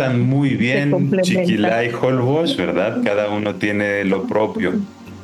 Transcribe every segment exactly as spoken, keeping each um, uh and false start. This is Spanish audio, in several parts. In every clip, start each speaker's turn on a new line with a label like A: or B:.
A: juntan muy
B: se
A: bien
B: complementan.
A: Chiquilá y Holbox, ¿verdad? Cada uno tiene lo propio.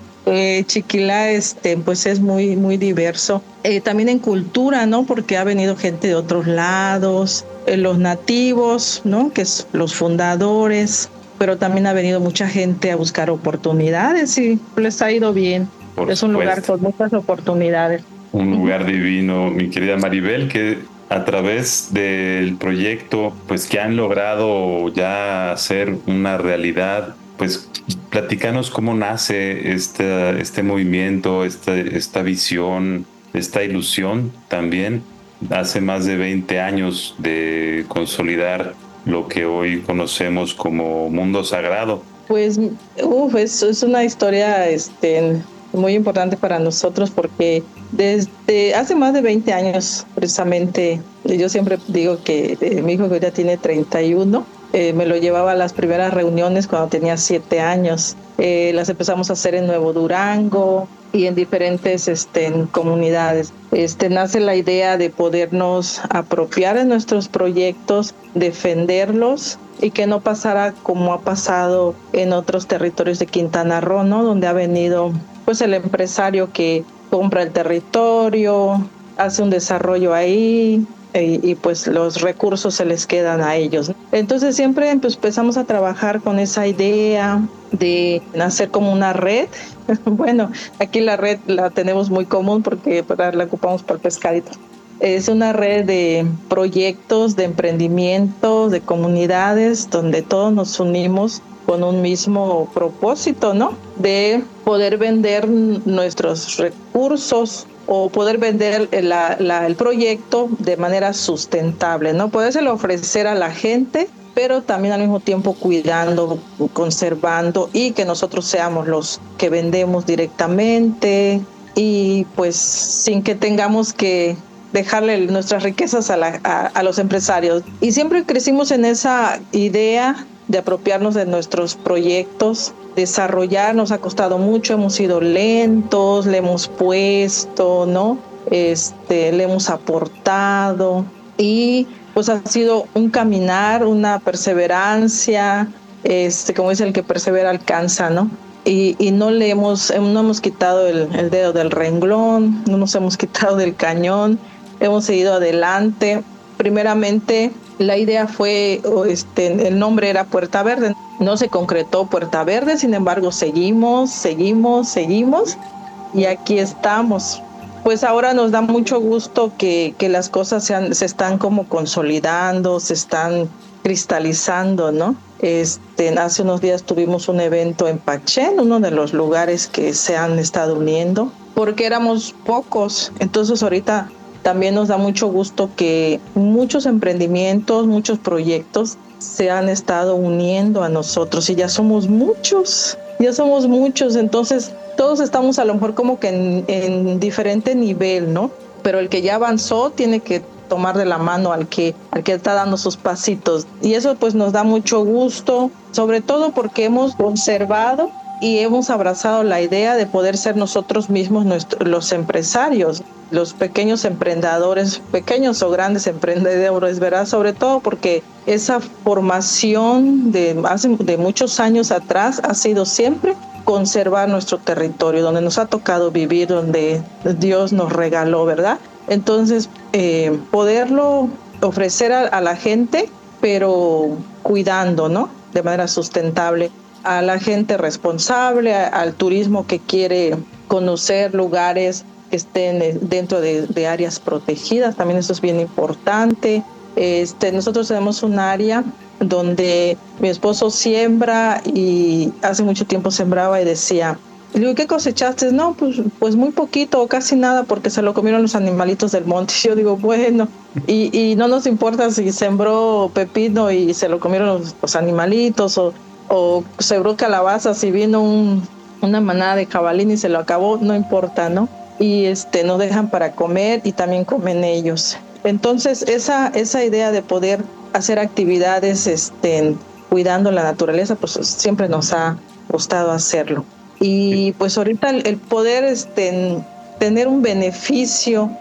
B: Eh, Chiquilá, este, pues es muy, muy diverso. Eh, también en cultura, ¿no? Porque ha venido gente de otros lados, eh, los nativos, ¿no? Que es los fundadores, pero también ha venido mucha gente a buscar oportunidades y les ha ido bien.
A: Por
B: Es un lugar
A: supuesto.
B: con muchas oportunidades.
A: Un
B: Ujú.
A: lugar divino, mi querida Maribel, que a través del proyecto, pues que han logrado ya hacer una realidad, pues platícanos cómo nace este, este movimiento, esta, esta visión, esta ilusión también, hace más de veinte años de consolidar lo que hoy conocemos como mundo sagrado.
B: Pues, uf, es, es una historia este, muy importante para nosotros porque desde hace más de veinte años, precisamente, yo siempre digo que eh, mi hijo que ya tiene treinta y uno, eh, me lo llevaba a las primeras reuniones cuando tenía siete años. Eh, las empezamos a hacer en Nuevo Durango y en diferentes este, en comunidades. Este, nace la idea de podernos apropiar de nuestros proyectos, defenderlos y que no pasara como ha pasado en otros territorios de Quintana Roo, ¿no? Donde ha venido pues el empresario que compra el territorio, hace un desarrollo ahí y, y pues los recursos se les quedan a ellos. Entonces siempre pues, empezamos a trabajar con esa idea de hacer como una red. Bueno, aquí la red la tenemos muy común porque la ocupamos para el pescadito. Es una red de proyectos, de emprendimientos, de comunidades donde todos nos unimos con un mismo propósito, ¿no? De poder vender nuestros recursos o poder vender la, la, el proyecto de manera sustentable, ¿no? Podérselo ofrecer a la gente, pero también al mismo tiempo cuidando, conservando y que nosotros seamos los que vendemos directamente y pues sin que tengamos que dejarle nuestras riquezas a, la, a, a los empresarios. Y siempre crecimos en esa idea de apropiarnos de nuestros proyectos, desarrollar, nos ha costado mucho, hemos sido lentos, le hemos puesto, ¿no? Este, le hemos aportado y pues ha sido un caminar, una perseverancia, este, como dice el que persevera alcanza, ¿no? Y, y no le hemos, no hemos quitado el, el dedo del renglón, no nos hemos quitado del cañón, hemos seguido adelante. Primeramente, la idea fue, este, el nombre era Puerta Verde. No se concretó Puerta Verde, sin embargo, seguimos, seguimos, seguimos y aquí estamos. Pues ahora nos da mucho gusto que, que las cosas se, han, se están como consolidando, se están cristalizando, ¿no? Este, hace unos días tuvimos un evento en Pachén, uno de los lugares que se han estado uniendo, porque éramos pocos. Entonces ahorita también nos da mucho gusto que muchos emprendimientos, muchos proyectos se han estado uniendo a nosotros y ya somos muchos, ya somos muchos. Entonces todos estamos a lo mejor como que en, en diferente nivel, ¿no? Pero el que ya avanzó tiene que tomar de la mano al que, al que está dando sus pasitos. Y eso pues nos da mucho gusto, sobre todo porque hemos conservado y hemos abrazado la idea de poder ser nosotros mismos nuestro, los empresarios, los pequeños emprendedores, pequeños o grandes emprendedores, ¿verdad? Sobre todo porque esa formación de, hace, de muchos años atrás ha sido siempre conservar nuestro territorio, donde nos ha tocado vivir, donde Dios nos regaló, ¿verdad? Entonces, eh, poderlo ofrecer a, a la gente, pero cuidando, ¿no? De manera sustentable, a la gente responsable, a, al turismo que quiere conocer lugares que estén dentro de, de áreas protegidas, también eso es bien importante. Este, nosotros tenemos un área donde mi esposo siembra y hace mucho tiempo sembraba y decía, le digo, ¿qué cosechaste? No, pues, pues muy poquito o casi nada porque se lo comieron los animalitos del monte. Y yo digo, bueno, y, y no nos importa si sembró pepino y se lo comieron los, los animalitos o, o sembró calabazas y vino un, una manada de jabalín y se lo acabó, no importa, ¿no? Y este, nos dejan para comer y también comen ellos. Entonces, esa, esa idea de poder hacer actividades este, cuidando la naturaleza, pues siempre nos ha gustado hacerlo. Y pues ahorita el, el poder este, tener un beneficio,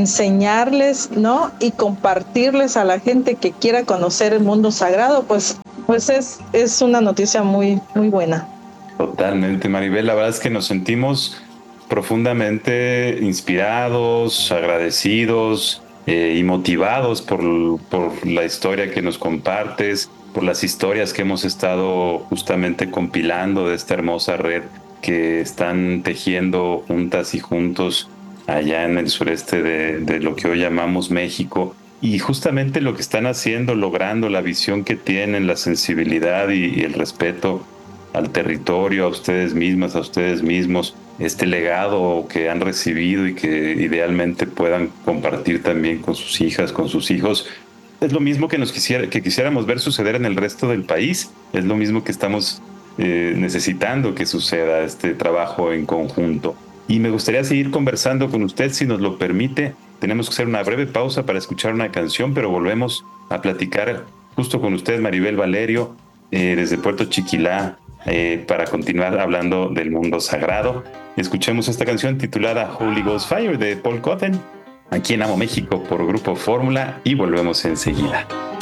B: enseñarles, ¿no? Y compartirles a la gente que quiera conocer el mundo sagrado, pues Pues es, es una noticia muy, muy buena.
A: Totalmente, Maribel. La verdad es que nos sentimos profundamente inspirados, agradecidos eh, y motivados por, por la historia que nos compartes, por las historias que hemos estado justamente compilando de esta hermosa red que están tejiendo juntas y juntos allá en el sureste de, de lo que hoy llamamos México. Y justamente lo que están haciendo, logrando la visión que tienen, la sensibilidad y, y el respeto al territorio, a ustedes mismas, a ustedes mismos, este legado que han recibido y que idealmente puedan compartir también con sus hijas, con sus hijos. Es lo mismo que nos quisiera, que quisiéramos ver suceder en el resto del país. Es lo mismo que estamos eh, necesitando que suceda este trabajo en conjunto. Y me gustaría seguir conversando con usted, si nos lo permite. Tenemos que hacer una breve pausa para escuchar una canción, pero volvemos a platicar justo con usted, Maribel Valerio, eh, desde Puerto Chiquilá, eh, para continuar hablando del mundo sagrado. Escuchemos esta canción titulada Holy Ghost Fire de Paul Cotton, aquí en Amo México por Grupo Fórmula, y volvemos enseguida.